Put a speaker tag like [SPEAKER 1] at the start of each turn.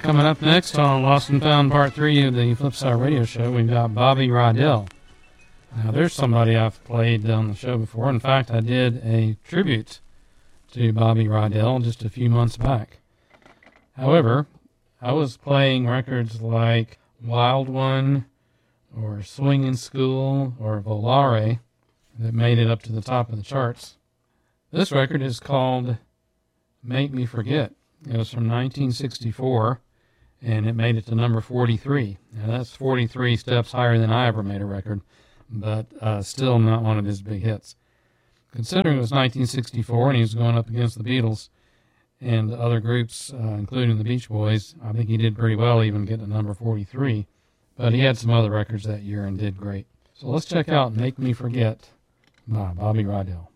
[SPEAKER 1] Coming up next on Lost and Found Part 3 of the Flipside Radio Show, we've got Bobby Rydell. Now, there's somebody I've played on the show before. In fact, I did a tribute to Bobby Rydell just a few months back. However, I was playing records like Wild One or Swingin' School or Volare that made it up to the top of the charts. This record is called Make Me Forget. It was from 1964, and it made it to number 43. Now, that's 43 steps higher than I ever made a record, but still not one of his big hits. Considering it was 1964 and he was going up against the Beatles and other groups, including the Beach Boys, I think he did pretty well even getting to number 43. But he had some other records that year and did great. So let's check out Make Me Forget by Bobby Rydell.